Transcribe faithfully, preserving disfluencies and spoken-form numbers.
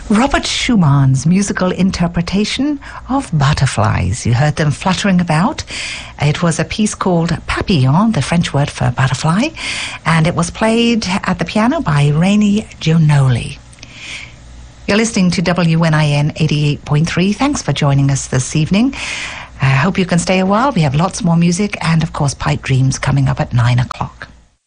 Robert Schumann's musical interpretation of butterflies. You heard them fluttering about. It was a piece called Papillon, the French word for butterfly, and it was played at the piano by Rainey Giannoli. You're listening to W N I N eighty-eight point three. Thanks for joining us this evening. I hope you can stay a while. We have lots more music and, of course, Pipe Dreams coming up at nine o'clock.